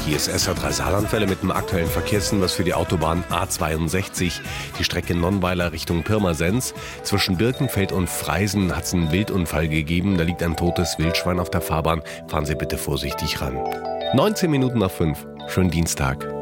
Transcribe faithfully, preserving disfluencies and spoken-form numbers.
Hier ist S R drei Saarlandwelle mit dem aktuellen Verkehrshinweis für die Autobahn A zweiundsechzig. Die Strecke Nonnweiler Richtung Pirmasens. Zwischen Birkenfeld und Freisen hat es einen Wildunfall gegeben. Da liegt ein totes Wildschwein auf der Fahrbahn. Fahren Sie bitte vorsichtig ran. neunzehn Minuten nach fünf. Schönen Dienstag.